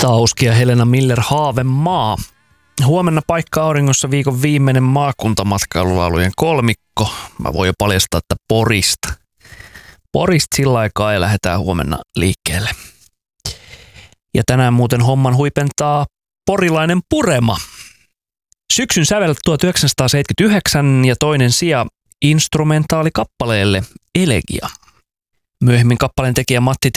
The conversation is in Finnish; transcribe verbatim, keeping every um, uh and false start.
Tauski ja Helena Miller, Haavemaa. Huomenna paikka auringossa viikon viimeinen maakuntamatkailulaulujen kolmikko. Mä voin jo paljastaa, että Porista. Porista sillä aikaa ja lähdetään huomenna liikkeelle. Ja tänään muuten homman huipentaa porilainen Purema. Syksyn sävel tuhatyhdeksänsataaseitsemänkymmentäyhdeksän ja toinen sija instrumentaalikappaleelle Elegia. Myöhemmin kappaleen tekijä Matti